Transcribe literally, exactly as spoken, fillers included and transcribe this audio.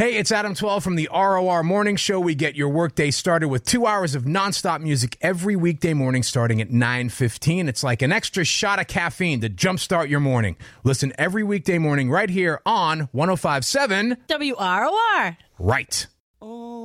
Hey, it's Adam twelve from the R O R Morning Show. We get your workday started with two hours of nonstop music every weekday morning starting at nine fifteen. It's like an extra shot of caffeine to jumpstart your morning. Listen every weekday morning right here on one oh five point seven W R O R. Right.